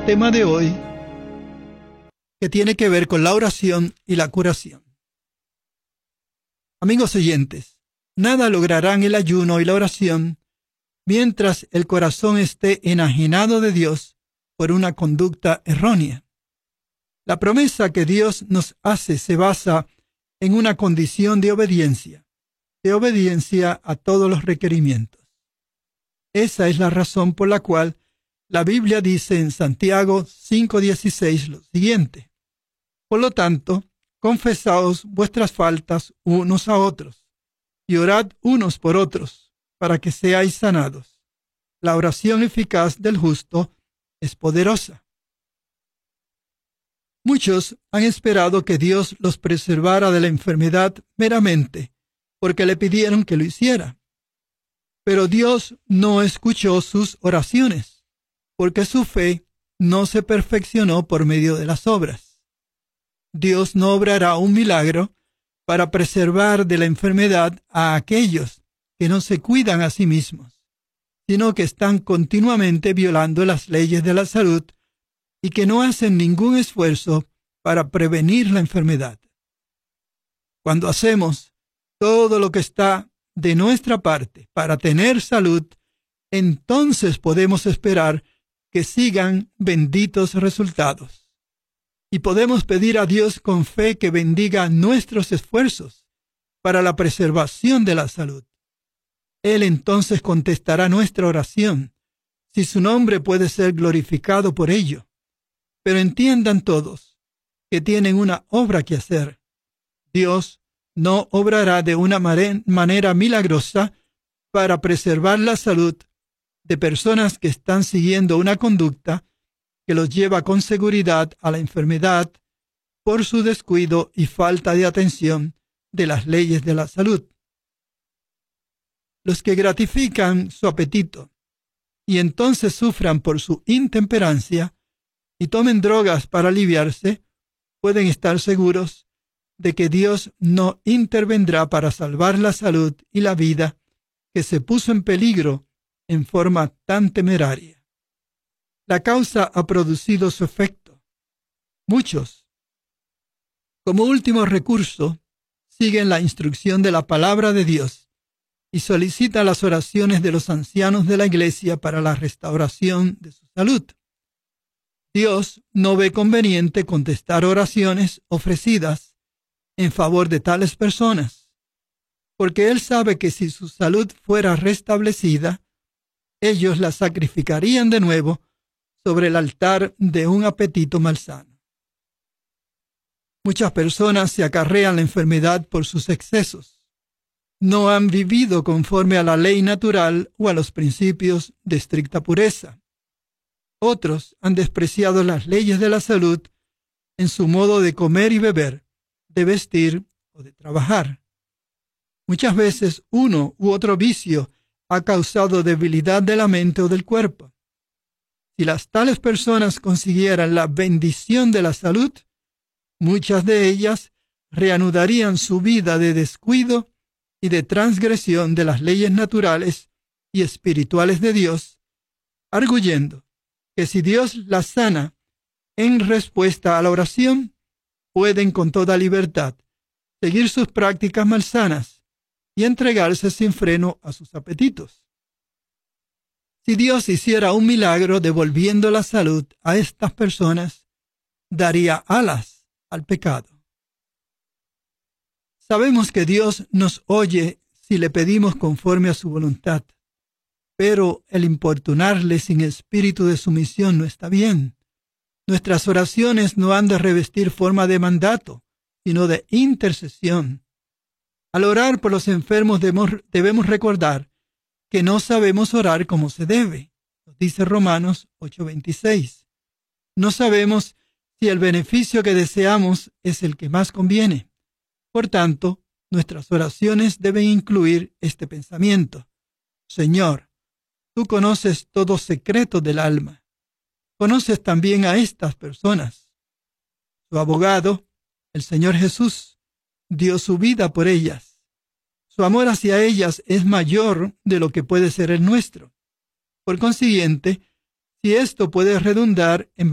tema de hoy, que tiene que ver con la oración y la curación. Amigos oyentes, nada lograrán el ayuno y la oración mientras el corazón esté enajenado de Dios por una conducta errónea. La promesa que Dios nos hace se basa en una condición de obediencia a todos los requerimientos. Esa es la razón por la cual la Biblia dice en Santiago 5:16 lo siguiente: por lo tanto, confesaos vuestras faltas unos a otros, y orad unos por otros, para que seáis sanados. La oración eficaz del justo es poderosa. Muchos han esperado que Dios los preservara de la enfermedad meramente porque le pidieron que lo hiciera. Pero Dios no escuchó sus oraciones, porque su fe no se perfeccionó por medio de las obras. Dios no obrará un milagro para preservar de la enfermedad a aquellos que no se cuidan a sí mismos, sino que están continuamente violando las leyes de la salud y que no hacen ningún esfuerzo para prevenir la enfermedad. Cuando hacemos todo lo que está de nuestra parte para tener salud, entonces podemos esperar que sigan benditos resultados. Y podemos pedir a Dios con fe que bendiga nuestros esfuerzos para la preservación de la salud. Él entonces contestará nuestra oración, si su nombre puede ser glorificado por ello. Pero entiendan todos que tienen una obra que hacer. Dios no obrará de una manera milagrosa para preservar la salud de personas que están siguiendo una conducta que los lleva con seguridad a la enfermedad por su descuido y falta de atención de las leyes de la salud. Los que gratifican su apetito y entonces sufran por su intemperancia y tomen drogas para aliviarse, pueden estar seguros de que Dios no intervendrá para salvar la salud y la vida que se puso en peligro en forma tan temeraria. La causa ha producido su efecto. Muchos, como último recurso, siguen la instrucción de la palabra de Dios y solicitan las oraciones de los ancianos de la iglesia para la restauración de su salud. Dios no ve conveniente contestar oraciones ofrecidas en favor de tales personas, porque Él sabe que si su salud fuera restablecida, ellos la sacrificarían de nuevo sobre el altar de un apetito malsano. Muchas personas se acarrean la enfermedad por sus excesos. No han vivido conforme a la ley natural o a los principios de estricta pureza. Otros han despreciado las leyes de la salud en su modo de comer y beber, de vestir o de trabajar. Muchas veces uno u otro vicio ha causado debilidad de la mente o del cuerpo. Si las tales personas consiguieran la bendición de la salud, muchas de ellas reanudarían su vida de descuido y de transgresión de las leyes naturales y espirituales de Dios, arguyendo que si Dios las sana en respuesta a la oración, pueden con toda libertad seguir sus prácticas malsanas y entregarse sin freno a sus apetitos. Si Dios hiciera un milagro devolviendo la salud a estas personas, daría alas al pecado. Sabemos que Dios nos oye si le pedimos conforme a su voluntad, pero el importunarle sin espíritu de sumisión no está bien. Nuestras oraciones no han de revestir forma de mandato, sino de intercesión. Al orar por los enfermos debemos recordar que no sabemos orar como se debe, nos dice Romanos 8:26. No sabemos si el beneficio que deseamos es el que más conviene. Por tanto, nuestras oraciones deben incluir este pensamiento: Señor, tú conoces todo secreto del alma. Conoces también a estas personas. Su abogado, el Señor Jesús, dio su vida por ellas. Su amor hacia ellas es mayor de lo que puede ser el nuestro. Por consiguiente, si esto puede redundar en